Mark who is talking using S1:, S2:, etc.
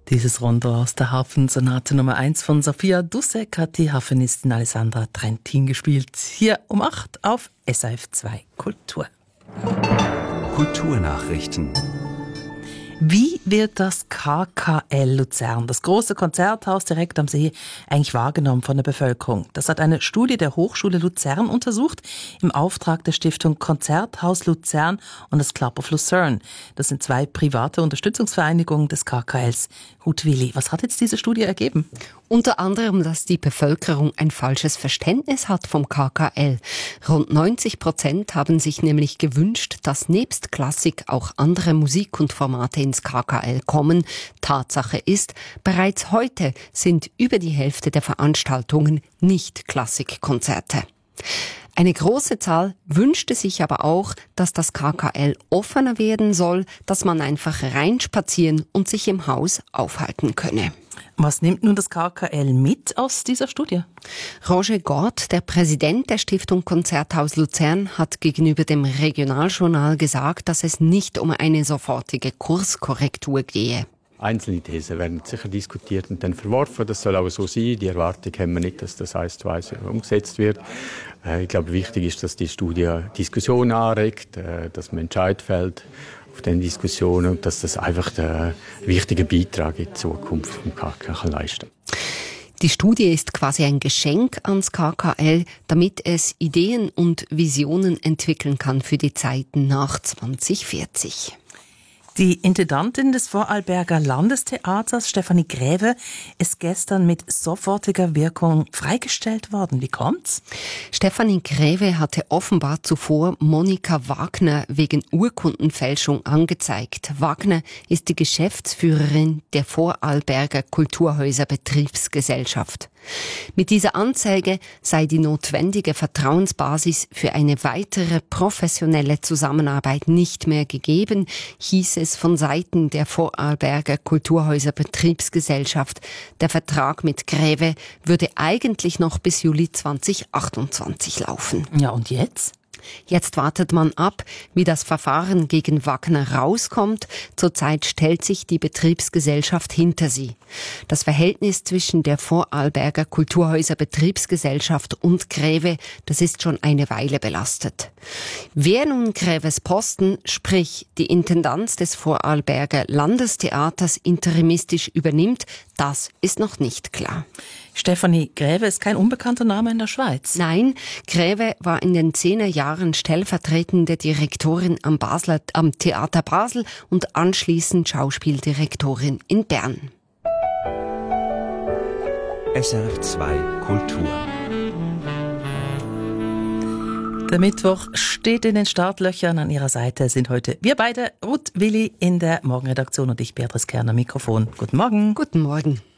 S1: Dieses Rondo aus der Hafensonate Nummer 1 von Sophia Dussek hat die Hafenistin Alessandra Trentin gespielt. Hier um 8 auf SRF 2 Kultur.
S2: Kulturnachrichten.
S1: Wie wird das KKL Luzern, das große Konzerthaus direkt am See, eigentlich wahrgenommen von der Bevölkerung? Das hat eine Studie der Hochschule Luzern untersucht, im Auftrag der Stiftung Konzerthaus Luzern und des Club of Lucerne. Das sind zwei private Unterstützungsvereinigungen des KKLs. Ruth Willi, was hat jetzt diese Studie ergeben?
S3: Unter anderem, dass die Bevölkerung ein falsches Verständnis hat vom KKL. Rund 90% haben sich nämlich gewünscht, dass nebst Klassik auch andere Musik und Formate ins KKL kommen. Tatsache ist, bereits heute sind über die Hälfte der Veranstaltungen nicht Klassikkonzerte. Eine große Zahl wünschte sich aber auch, dass das KKL offener werden soll, dass man einfach reinspazieren und sich im Haus aufhalten könne.
S1: Was nimmt nun das KKL mit aus dieser Studie?
S3: Roger Gott, der Präsident der Stiftung Konzerthaus Luzern, hat gegenüber dem Regionaljournal gesagt, dass es nicht um eine sofortige Kurskorrektur gehe.
S4: Einzelne Thesen werden sicher diskutiert und dann verworfen. Das soll auch so sein. Die Erwartung haben wir nicht, dass das 1:1 umgesetzt wird. Ich glaube, wichtig ist, dass die Studie Diskussion anregt, dass man Entscheid fällt auf den Diskussionen und dass das einfach der wichtige Beitrag in die Zukunft vom KKL leisten kann.
S3: Die Studie ist quasi ein Geschenk ans KKL, damit es Ideen und Visionen entwickeln kann für die Zeiten nach 2040.
S1: Die Intendantin des Vorarlberger Landestheaters, Stefanie Gräve, ist gestern mit sofortiger Wirkung freigestellt worden. Wie kommt's?
S3: Stefanie Gräve hatte offenbar zuvor Monika Wagner wegen Urkundenfälschung angezeigt. Wagner ist die Geschäftsführerin der Vorarlberger Kulturhäuser Betriebsgesellschaft. Mit dieser Anzeige sei die notwendige Vertrauensbasis für eine weitere professionelle Zusammenarbeit nicht mehr gegeben, hieß es von Seiten der Vorarlberger Kulturhäuser Betriebsgesellschaft. Der Vertrag mit Gräve würde eigentlich noch bis Juli 2028 laufen.
S1: Ja, und jetzt?
S3: Jetzt wartet man ab, wie das Verfahren gegen Wagner rauskommt. Zurzeit stellt sich die Betriebsgesellschaft hinter sie. Das Verhältnis zwischen der Vorarlberger Kulturhäuser Betriebsgesellschaft und Gräve, das ist schon eine Weile belastet. Wer nun Gräves Posten, sprich die Intendanz des Vorarlberger Landestheaters interimistisch übernimmt, das ist noch nicht klar.
S1: Stefanie Gräve ist kein unbekannter Name in der Schweiz.
S3: Nein, Gräve war in den 10er Jahren stellvertretende Direktorin am Theater Basel und anschließend Schauspieldirektorin in Bern.
S2: SRF 2 Kultur.
S1: Der Mittwoch steht in den Startlöchern. An ihrer Seite sind heute wir beide, Ruth Willi in der Morgenredaktion und ich, Beatrice Kerner, Mikrofon. Guten Morgen.
S3: Guten Morgen.